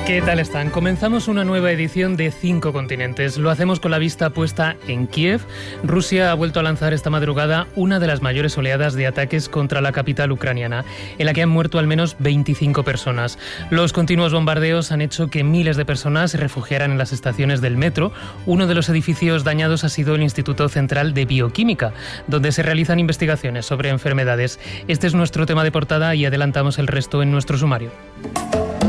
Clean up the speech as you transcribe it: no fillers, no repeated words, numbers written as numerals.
¿Qué tal están? Comenzamos una nueva edición de 5 continentes. Lo hacemos con la vista puesta en Kiev. Rusia ha vuelto a lanzar esta madrugada una de las mayores oleadas de ataques contra la capital ucraniana, en la que han muerto al menos 25 personas. Los continuos bombardeos han hecho que miles de personas se refugiaran en las estaciones del metro. Uno de los edificios dañados ha sido el Instituto Central de Bioquímica, donde se realizan investigaciones sobre enfermedades. Este es nuestro tema de portada y adelantamos el resto en nuestro sumario.